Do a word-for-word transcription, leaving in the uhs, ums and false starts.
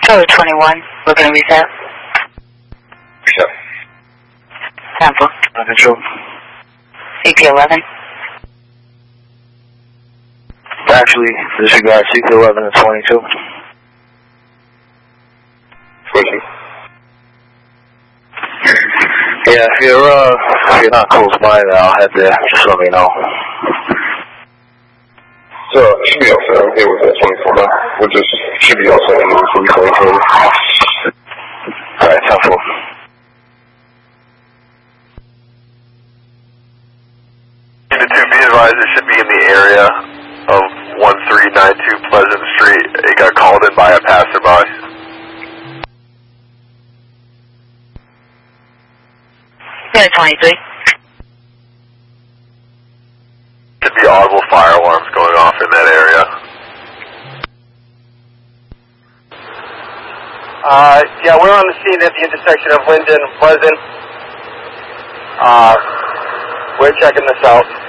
Tower twenty-one, we're going to reset. Reset. Sample. Control. C P eleven. Actually, disregard C P eleven and twenty-two. Switching. Yeah, if you're, uh, if you're not close by there, I'll head there. Just let me know. So, it should be all set. I'm here with that twenty-four now. We'll just, should be all set anyway, so we can record it. Alright, ten four. Unit two, be advised it should be in the area of one three nine two Pleasant Street. It got called in by a passerby. Unit twenty-three. Should be audible fire alarms going off in that area. Uh, yeah, we're on the scene at the intersection of Linden and Pleasant. Uh, we're checking this out.